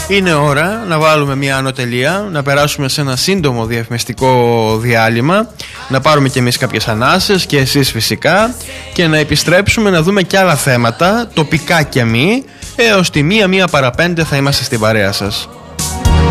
Είναι ώρα να βάλουμε μια ανωτελεία, να περάσουμε σε ένα σύντομο διαφημιστικό διάλειμμα, να πάρουμε κι εμείς κάποιες ανάσες και εσείς φυσικά, και να επιστρέψουμε να δούμε κι άλλα θέματα, τοπικά και μη, έως τη 1 παρά 5 θα είμαστε στην παρέα σας.